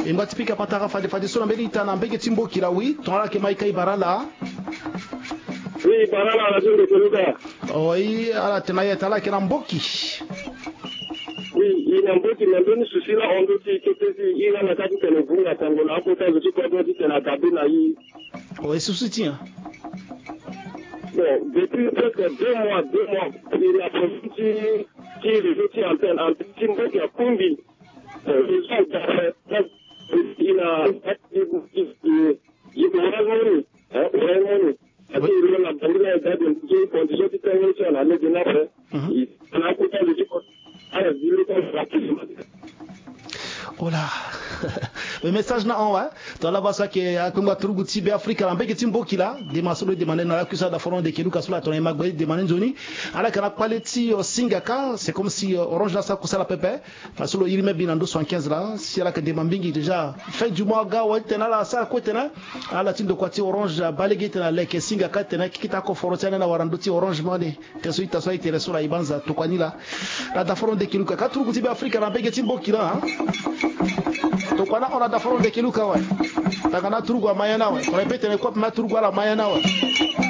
ngati pika pataka fade so na mbeli tana mbege timbo kila wi tonala ke maika ibarala oui barala la zone de Keluka oui ala tenaya tala ke na mboki oui ina mboki na ndoni susila ondo ti ketezi ina na kati tele vunga tangola hapo tazo tu kwa bodi tena kabina hii oui susutia bon depuis presque 2 mois il a profité qui les outils en timbo qui a kumbi il a Ola le message na on wa dans la basa ke akonga turugu tibe Afrika la mbeke timbo kila de masolo de manena la kusa da foron de Keluka sula ton magbe de manen zoni ala kana quality singaka c'est comme si Orange là ça kusala pepe masolo irime binando 75 là si ala que de mambingi déjà fin du mois ga wa tena la sa ko tena ala tindo kwati Orange balege tena leke singaka tena kikita ko forotana na waranduti Orange money teso itaso itele sura ibanza to kwanila la da foron de Keluka ka turugu tibe Afrika la mbeke timbo kila to kwana ona da foron de Keluka wa takana turugu mayana wa répète ne quoi ma turugu ala mayana wa